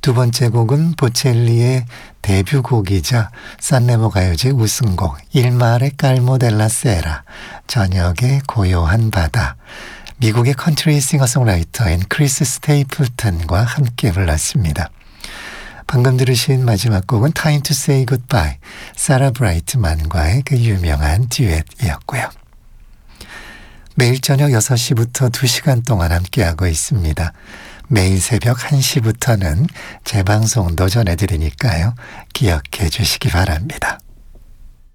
두 번째 곡은 보첼리의 데뷔곡이자 산레모 가요제 우승곡 Il mare calmo della sera, 저녁의 고요한 바다. 미국의 컨트리 싱어송라이터인 크리스 스테이플턴과 함께 불렀습니다. 방금 들으신 마지막 곡은 Time to Say Goodbye, 사라 브라이트만과의 그 유명한 듀엣이었고요. 매일 저녁 6시부터 2시간 동안 함께하고 있습니다. 매일 새벽 1시부터는 재방송도 전해드리니까요. 기억해 주시기 바랍니다.